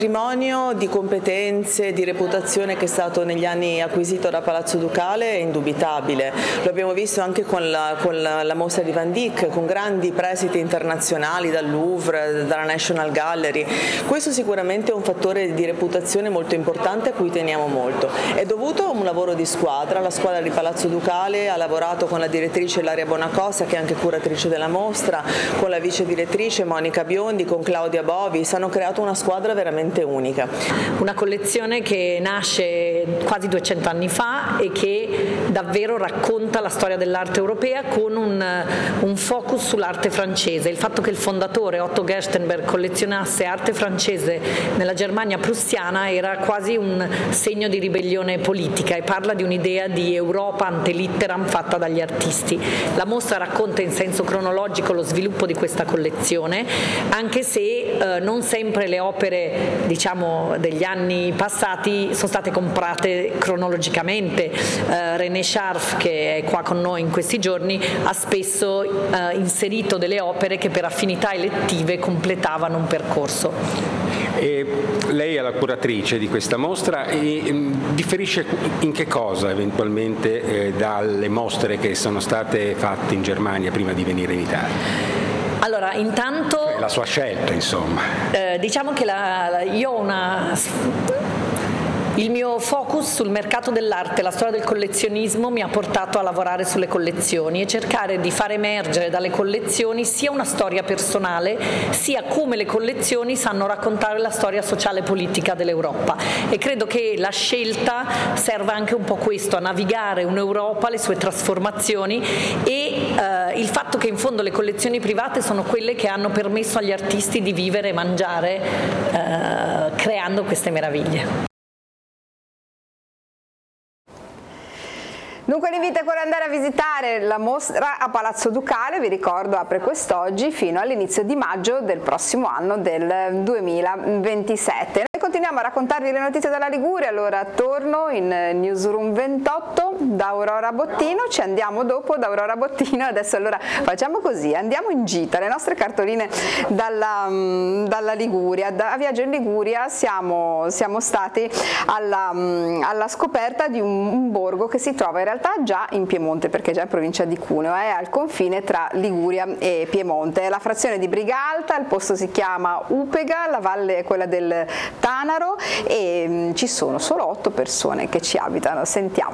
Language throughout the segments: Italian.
patrimonio di competenze, di reputazione che è stato negli anni acquisito da Palazzo Ducale è indubitabile. Lo abbiamo visto anche con la mostra di Van Dyck, con grandi prestiti internazionali dal Louvre, dalla National Gallery. Questo sicuramente è un fattore di reputazione molto importante a cui teniamo molto. È dovuto a un lavoro di squadra. La squadra di Palazzo Ducale ha lavorato con la direttrice Ilaria Bonacossa, che è anche curatrice della mostra, con la vice direttrice Monica Biondi, con Claudia Bovis. Hanno creato una squadra veramente unica. Una collezione che nasce quasi 200 anni fa e che davvero racconta la storia dell'arte europea con un focus sull'arte francese. Il fatto che il fondatore Otto Gerstenberg collezionasse arte francese nella Germania prussiana era quasi un segno di ribellione politica e parla di un'idea di Europa ante litteram fatta dagli artisti. La mostra racconta in senso cronologico lo sviluppo di questa collezione, anche se non sempre le opere degli anni passati sono state comprate cronologicamente. René Scharf, che è qua con noi in questi giorni, ha spesso inserito delle opere che per affinità elettive completavano un percorso. E lei è la curatrice di questa mostra e differisce in che cosa eventualmente dalle mostre che sono state fatte in Germania prima di venire in Italia? Allora, intanto la sua scelta, insomma. Diciamo che io ho il mio focus sul mercato dell'arte, la storia del collezionismo mi ha portato a lavorare sulle collezioni e cercare di far emergere dalle collezioni sia una storia personale, sia come le collezioni sanno raccontare la storia sociale e politica dell'Europa. E credo che la scelta serva anche un po' questo, a navigare un'Europa, le sue trasformazioni e il fatto che in fondo le collezioni private sono quelle che hanno permesso agli artisti di vivere e mangiare creando queste meraviglie. Dunque l'invito è quello di andare a visitare la mostra a Palazzo Ducale, vi ricordo apre quest'oggi fino all'inizio di maggio del prossimo anno del 2027. Noi continuiamo a raccontarvi le notizie dalla Liguria, allora torno in Newsroom 28 da Aurora Bottino, ci andiamo dopo da Aurora Bottino, adesso allora facciamo così, andiamo in gita, le nostre cartoline dalla Liguria, a Viaggio in Liguria siamo stati alla scoperta di un borgo che si trova in realtà già in Piemonte, perché già in provincia di Cuneo, è al confine tra Liguria e Piemonte. È la frazione di Brigalta, il posto si chiama Upega, la valle è quella del Tanaro e ci sono solo 8 persone che ci abitano. Sentiamo.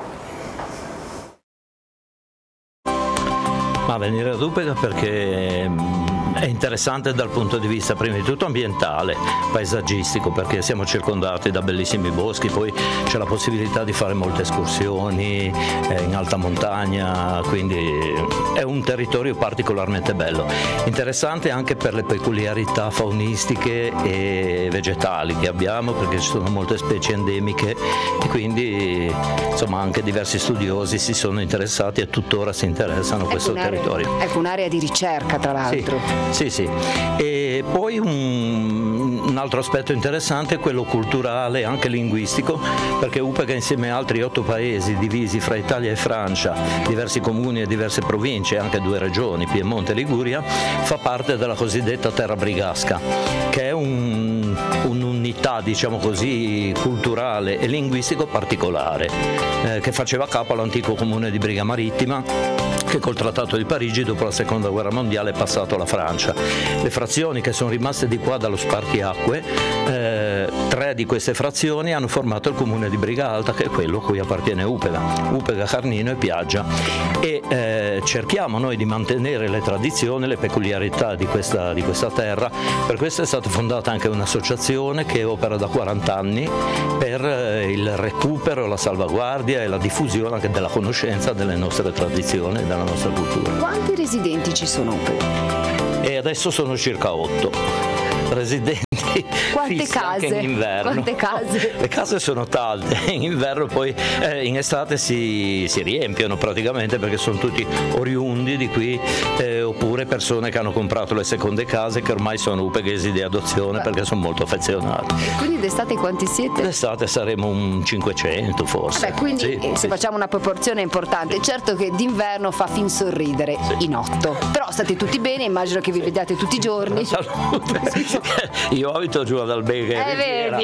Ma venire ad Upega perché è interessante dal punto di vista prima di tutto ambientale, paesaggistico, perché siamo circondati da bellissimi boschi, poi c'è la possibilità di fare molte escursioni in alta montagna, quindi è un territorio particolarmente bello. Interessante anche per le peculiarità faunistiche e vegetali che abbiamo, perché ci sono molte specie endemiche e quindi insomma anche diversi studiosi si sono interessati e tuttora si interessano a questo territorio. Ecco, un'area di ricerca tra l'altro. Sì. E poi un altro aspetto interessante è quello culturale e anche linguistico, perché Upega insieme a altri 8 paesi divisi fra Italia e Francia, diversi comuni e diverse province, anche 2 regioni, Piemonte e Liguria, fa parte della cosiddetta terra brigasca, che è un'unità, diciamo così, culturale e linguistico particolare, che faceva capo all'antico comune di Briga Marittima, che col Trattato di Parigi dopo la Seconda Guerra Mondiale è passato alla Francia. Le frazioni che sono rimaste di qua dallo spartiacque, 3 di queste frazioni hanno formato il comune di Briga Alta, che è quello a cui appartiene Upega, Carnino e Piaggia, e cerchiamo noi di mantenere le tradizioni, le peculiarità di questa terra. Per questo è stata fondata anche un'associazione che opera da 40 anni per il recupero, la salvaguardia e la diffusione anche della conoscenza delle nostre tradizioni, della nostra cultura. Quanti residenti ci sono? E adesso sono circa 8 residenti. Quante case? Anche in inverno. Quante case? Le case sono tante, in inverno poi in estate si riempiono praticamente, perché sono tutti oriundi di qui, oppure persone che hanno comprato le seconde case che ormai sono upeghesi di adozione perché sono molto affezionati. Quindi d'estate quanti siete? D'estate saremo un 500 forse. Quindi se facciamo una proporzione importante, certo che d'inverno fa fin sorridere in 8. Però state tutti bene, immagino che vi vediate tutti i giorni. Salute. Io abito giù ad Albega. Vedi.